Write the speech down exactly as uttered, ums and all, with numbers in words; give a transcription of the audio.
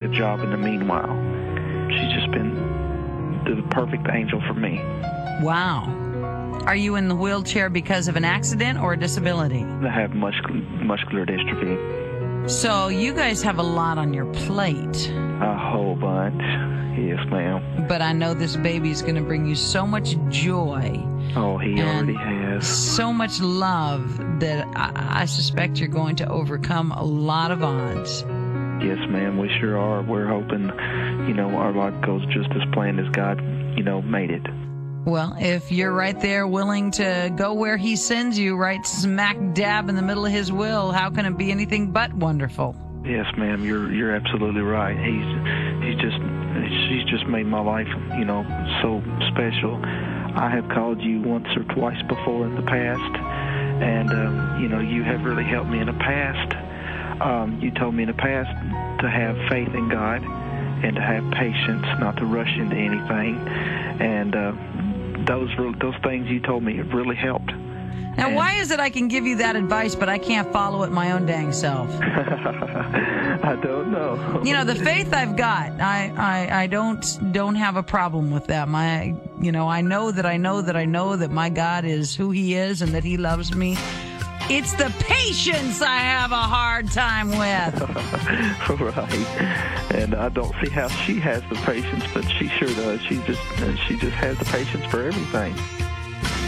a job in the meanwhile. She's just been the perfect angel for me. Wow. Are you in the wheelchair because of an accident or a disability? I have muscular, muscular dystrophy. So you guys have a lot on your plate. A whole bunch. Yes, ma'am. But I know this baby's going to bring you so much joy. Oh, he and already has. So much love that I, I suspect you're going to overcome a lot of odds. Yes, ma'am, we sure are. We're hoping, you know, our life goes just as planned as God, you know, made it. Well, if you're right there willing to go where he sends you, right smack dab in the middle of his will, how can it be anything but wonderful? Yes, ma'am, you're you're absolutely right. He's he's just she's just made my life, you know, so special. I have called you once or twice before in the past, and um, you know, you have really helped me in the past. Um, you told me in the past to have faith in God and to have patience, not to rush into anything, and uh, those those things you told me have really helped. Now, and why is it I can give you that advice, but I can't follow it my own dang self? I don't know. You know, the faith I've got, I, I, I don't don't have a problem with that. My, you know, I know that I know that I know that my God is who He is and that He loves me. It's the patience I have a hard time with. Right. And I don't see how she has the patience, but she sure does. She just she just has the patience for everything.